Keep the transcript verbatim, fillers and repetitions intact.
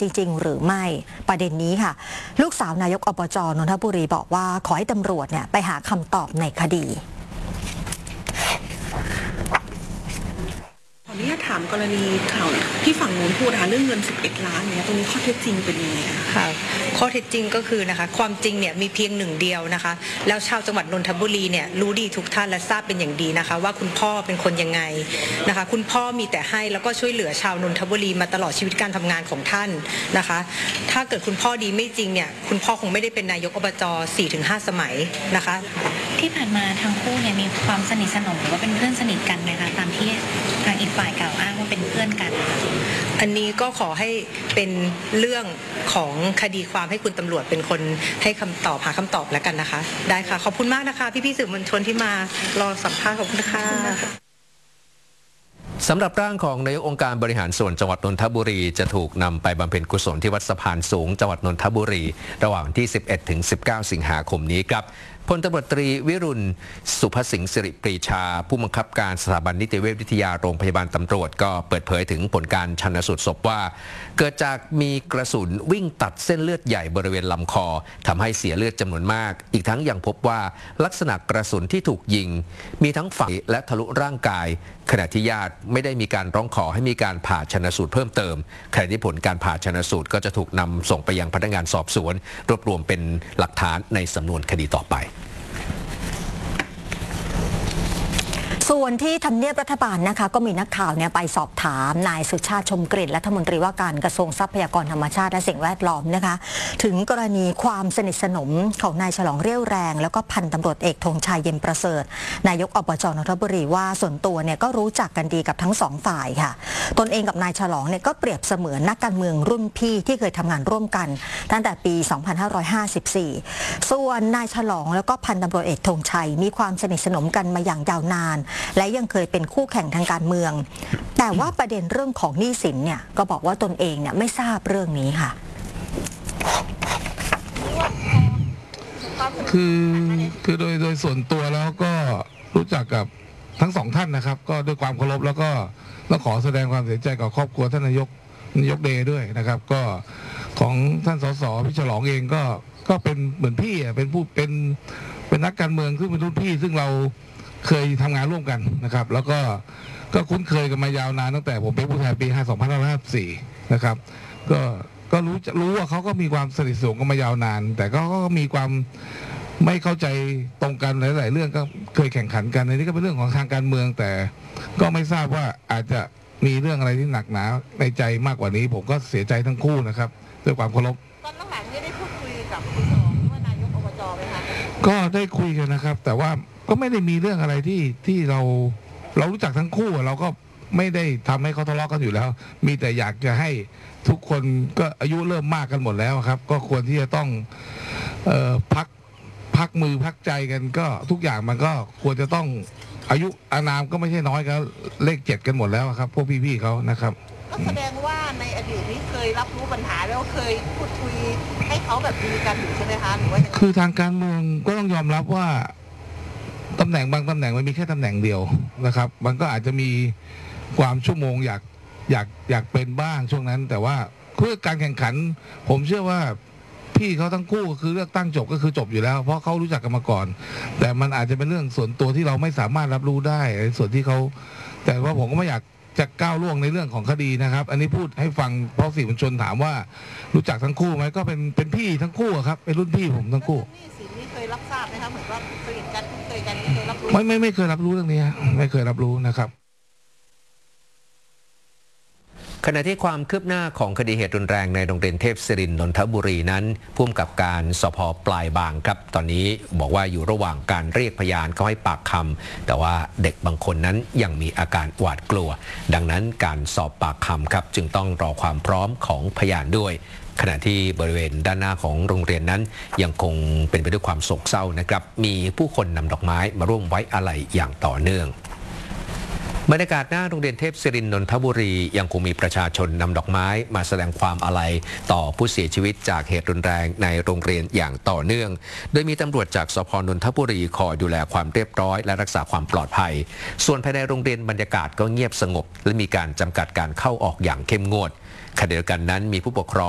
จริงๆหรือไม่ประเด็นนี้ค่ะลูกสาวนายกอบจ.นนทบุรีบอกว่าขอให้ตำรวจเนี่ยไปหาคำตอบในคดีขออนุญาตถามกรณีข่าวที่ฝั่งนู้นพูดนะคะเรื่องเงินสิบเอ็ดล้านเนี่ยตรงนี้ข้อเท็จจริงเป็นยังไงค่ะข้อเท็จจริงก็คือนะคะความจริงเนี่ยมีเพียงหนึ่งเดียวนะคะแล้วชาวจังหวัดนนทบุรีเนี่ยรู้ดีทุกท่านและทราบเป็นอย่างดีนะคะว่าคุณพ่อเป็นคนยังไงนะคะคุณพ่อมีแต่ให้แล้วก็ช่วยเหลือชาวนนทบุรีมาตลอดชีวิตการทำงานของท่านนะคะถ้าเกิดคุณพ่อดีไม่จริงเนี่ยคุณพ่อคงไม่ได้เป็นนายกอบจ สี่ถึงห้า สมัยนะคะที่ผ่านมาทั้งคู่เนี่ยมีความสนิทสนมหรือว่าเป็นเพื่อนสนิทกันไหมคะตามที่ทางอีกฝ่ายกล่าวอ้างว่าเป็นเพื่อนกันอันนี้ก็ขอให้เป็นเรื่องของคดีความให้คุณตำรวจเป็นคนให้คำตอบหาคำตอบแล้วกันนะคะได้ค่ะขอบคุณมากนะคะพี่ๆสื่อมวลชนที่มารอสัมภาษณ์ขอบคุณค่ะสำหรับร่างของนายกองค์การบริหารส่วนจังหวัดนนทบุรีจะถูกนำไปบำเพ็ญกุศลที่วัดสะพานสูงจังหวัดนนทบุรีระหว่างที่ สิบเอ็ดถึงสิบเก้า สิงหาคมนี้ครับพลตำรวจตรีวิรุณสุภสิงห์สิริปรีชาผู้บังคับการสถาบันนิติเวชวิทยาโรงพยาบาลตำรวจก็เปิดเผยถึงผลการชันสูตรศพว่าเกิดจากมีกระสุนวิ่งตัดเส้นเลือดใหญ่บริเวณลำคอทำให้เสียเลือดจำนวนมากอีกทั้งยังพบว่าลักษณะกระสุนที่ถูกยิงมีทั้งฝังและทะลุร่างกายขณะที่ญาติไม่ได้มีการร้องขอให้มีการผ่าชันสูตรเพิ่มเติมขณะที่ผลการผ่าชันสูตรก็จะถูกนำส่งไปยังพนักงานสอบสวนรวบรวมเป็นหลักฐานในสำนวนคดีต่อไปส่วนที่ทำเนียบรัฐบาลนะคะก็มีนักข่าวเนี่ยไปสอบถามนายสุชาติชมกลิ่นรัฐมนตรีว่าการกระทรวงทรัพยากรธรรมชาติและสิ่งแวดล้อมนะคะถึงกรณีความสนิทสนมของนายฉลองเรี่ยวแรงแล้วก็พันตำรวจเอกธงชัยเย็นประเสริฐนายกอบจ.นนทบุรีว่าส่วนตัวเนี่ยก็รู้จักกันดีกับทั้งสองฝ่ายค่ะตนเองกับนายฉลองเนี่ยก็เปรียบเสมือนนักการเมืองรุ่นพี่ที่เคยทำงานร่วมกันตั้งแต่ปี สองพันห้าร้อยห้าสิบสี่ ส่วนนายฉลองแล้วก็พันตำรวจเอกธงชัยมีความสนิทสนมกันมาอย่างยาวนานและยังเคยเป็นคู่แข่งทางการเมืองแต่ว่าประเด็นเรื่องของหนี้สินเนี่ยก็บอกว่าตนเองเนี่ยไม่ทราบเรื่องนี้ค่ะคือคือโดยโดยส่วนตัวแล้วก็รู้จักกับทั้งสองท่านนะครับก็ด้วยความเคารพแล้วก็ต้องขอแสดงความเสียใจกับครอบครัวท่านนายกนายกเดย์ด้วยนะครับก็ของท่านสสพี่ฉลองเองก็ก็เป็นเหมือนพี่เป็นผู้เป็นเป็นนักการเมืองซึ่งเป็นรุ่นพี่ซึ่งเราเคยทำงานร่วมกันนะครับแล้วก็ก็คุ้นเคยกันมายาวนานตั้งแต่ผมเป็นผู้แทนปีสองพันห้าร้อยห้าสิบสี่นะครับก็ก็รู้รู้ว่าเขาก็มีความสนิทสนมกันมายาวนานแต่ก็ก็มีความไม่เข้าใจตรงกันหลายๆเรื่องก็เคยแข่งขันกันในนี้ก็เป็นเรื่องของทางการเมืองแต่ก็ไม่ทราบว่าอาจจะมีเรื่องอะไรที่หนักหนาในใจมากกว่านี้ผมก็เสียใจทั้งคู่นะครับด้วยความเคารพตอนหลังๆนี้ได้พูดคุยกับคุณสองว่านายกอบจไหมคะก็ได้คุยกันนะครับแต่ว่าก็ไม่ได้มีเรื่องอะไรที่ที่เราเรารู้จักทั้งคู่เราก็ไม่ได้ทำให้เขาทะเลาะกันอยู่แล้วมีแต่อยากจะให้ทุกคนก็อายุเริ่มมากกันหมดแล้วครับก็ควรที่จะต้องเอ่อพักพักมือพักใจกันก็ทุกอย่างมันก็ควรจะต้องอายุอานามก็ไม่ใช่น้อยก็เลขเจ็ดกันหมดแล้วครับพวกพี่ๆเขานะครับก็แสดงว่าในอดีตนี้เคยรับรู้ปัญหาแล้วเคยพูดคุยให้เขาแบบดีกันอยู่ใช่ไหมคะหรือว่าคือทางการเมืองก็ต้องยอมรับว่าตำแหน่งบางตำแหน่งมันมีแค่ตำแหน่งเดียวนะครับมันก็อาจจะมีความชั่วโมงอยากอยากอยากเป็นบ้างช่วงนั้นแต่ว่าเพื่อการแข่งขันผมเชื่อว่าพี่เขาทั้งคู่คือเลือกตั้งจบก็คือจบอยู่แล้วเพราะเขารู้จักกันมาก่อนแต่มันอาจจะเป็นเรื่องส่วนตัวที่เราไม่สามารถรับรู้ได้ส่วนที่เขาแต่ว่าผมก็ไม่อยากจะก้าวล่วงในเรื่องของคดีนะครับอันนี้พูดให้ฟังเพราะสื่อมวลชนถามว่ารู้จักทั้งคู่ไหมก็เป็นเป็นพี่ทั้งคู่ครับเป็นรุ่นพี่ผมทั้งคู่เคยรับทราบไหมครับเหมือนว่าสนิทกันคุ้นเคยกันเคยรับรู้ไม่ไม่ไม่เคยรับรู้เรื่องนี้ไม่เคยรับรู้นะครับขณะที่ความคืบหน้าของคดีเหตุรุนแรงในโรงเรียนเทพศิรินทร์นนทบุรีนั้นผู้กำกับการสภ.ปลายบางครับตอนนี้บอกว่าอยู่ระหว่างการเรียกพยานเข้าให้ปากคำแต่ว่าเด็กบางคนนั้นยังมีอาการหวาดกลัวดังนั้นการสอบปากคำครับจึงต้องรอความพร้อมของพยานด้วยขณะที่บริเวณด้านหน้าของโรงเรียนนั้นยังคงเป็นไปด้วยความโศกเศร้านะครับมีผู้คนนำดอกไม้มาร่วมไว้อาลัยอย่างต่อเนื่องบรรยากาศหน้าโรงเรียนเทพศิรินทร์นนทบุรียังคงมีประชาชนนำดอกไม้มาแสดงความอาลัยต่อผู้เสียชีวิตจากเหตุรุนแรงในโรงเรียนอย่างต่อเนื่องโดยมีตำรวจจากสภ.นนทบุรีคอยดูแลความเรียบร้อยและรักษาความปลอดภัยส่วนภายในโรงเรียนบรรยากาศก็เงียบสงบและมีการจำกัดการเข้าออกอย่างเข้มงวดขณะเดียวกันนั้นมีผู้ปกครอง